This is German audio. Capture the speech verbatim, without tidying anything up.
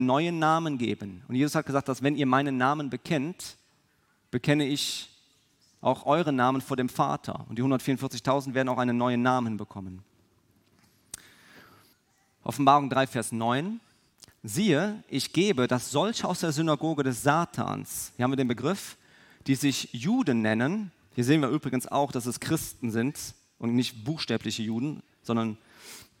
neuen Namen geben. Und Jesus hat gesagt, dass wenn ihr meinen Namen bekennt, bekenne ich auch euren Namen vor dem Vater. Und die hundertvierundvierzigtausend werden auch einen neuen Namen bekommen. Offenbarung drei, Vers neun. Siehe, ich gebe, dass solche aus der Synagoge des Satans, hier haben wir den Begriff, die sich Juden nennen, hier sehen wir übrigens auch, dass es Christen sind und nicht buchstäbliche Juden, sondern